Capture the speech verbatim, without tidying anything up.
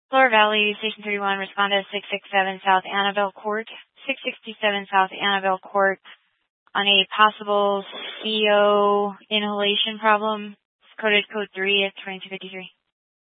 Lower Valley, Station thirty-one, respond to six sixty-seven South Annabelle Court. six sixty-seven South Annabelle Court on a possible C O inhalation problem. It's coded code three at twenty-two fifty-three.